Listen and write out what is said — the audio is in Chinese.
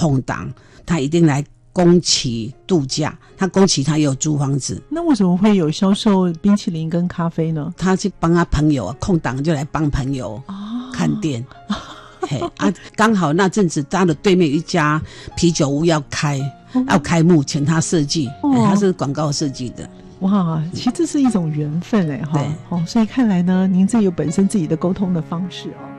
空档，他一定来宫崎度假，他宫崎他也有租房子。 那为什么会有销售冰淇淋跟咖啡呢？ 他去帮他朋友空档就来帮朋友看店。嘿刚好那阵子他的对面有一家啤酒屋要开幕，请他设计，他是广告设计的。 哇，其实这是一种缘分哈。对，所以看来呢，您这有本身自己的沟通的方式哦。